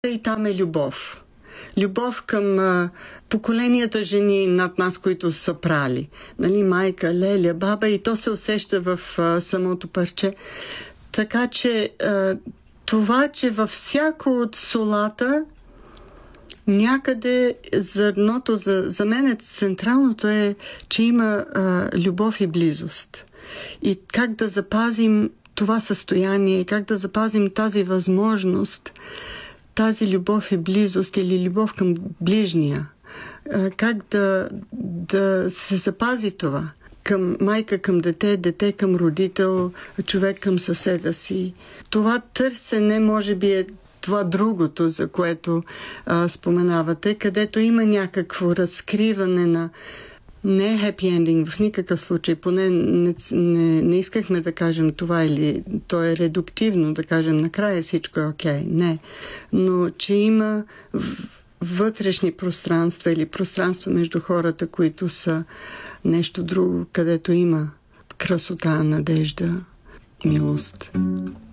И там е любов. Любов към поколенията жени над нас, които са прали. Нали, майка, леля, баба, и то се усеща в самото парче. Така че това, че във всяко от солата някъде зърното, за мен централното е, че има любов и близост. И как да запазим това състояние, как да запазим тази възможност, тази любов и близост или любов към ближния. Как да се запази това? Към майка към дете, дете към родител, човек към съседа си. Това търсене може би е това другото, за което споменавате, където има някакво разкриване на не happy ending в никакъв случай, поне не искахме да кажем това или то е редуктивно, да кажем накрая всичко е окей. Не. Но че има вътрешни пространства или пространства между хората, които са нещо друго, където има красота, надежда, милост.